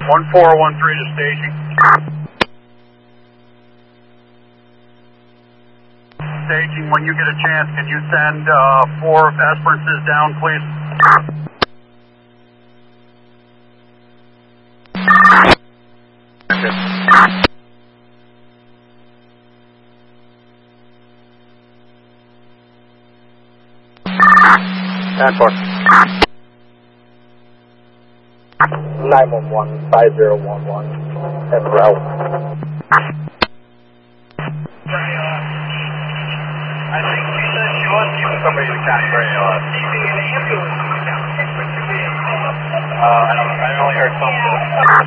1413 to staging. Staging, when you get a chance, can you send 4 Esperances down, please? And 4. 911 5011 en route. I think she said she was keeping somebody to Casper ALS. I only heard something.